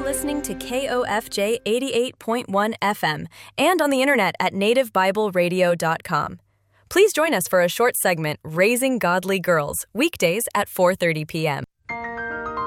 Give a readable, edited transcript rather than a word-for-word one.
listening to KOFJ 88.1 FM and on the internet at nativebibleradio.com. Please join us for a short segment, Raising Godly Girls, weekdays at 4:30 p.m.